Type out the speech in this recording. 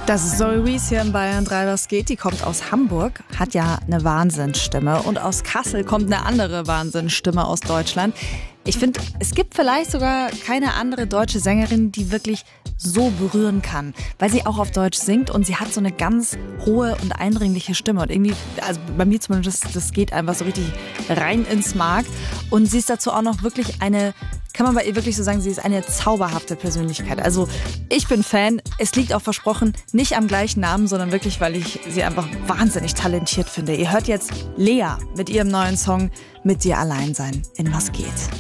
Das ist Zoe Wees hier in Bayern 3, was geht. Die kommt aus Hamburg, hat ja eine Wahnsinnsstimme. Und aus Kassel kommt eine andere Wahnsinnsstimme aus Deutschland. Ich finde, es gibt vielleicht sogar keine andere deutsche Sängerin, die wirklich so berühren kann. Weil sie auch auf Deutsch singt und sie hat so eine ganz hohe und eindringliche Stimme. Und irgendwie, also bei mir zumindest, das geht einfach so richtig rein ins Mark. Und sie ist dazu auch noch wirklich eine, kann man bei ihr wirklich so sagen, sie ist eine zauberhafte Persönlichkeit. Also ich bin Fan. Es liegt auch versprochen nicht am gleichen Namen, sondern wirklich, weil ich sie einfach wahnsinnig talentiert finde. Ihr hört jetzt Lea mit ihrem neuen Song Mit dir allein sein in Was geht.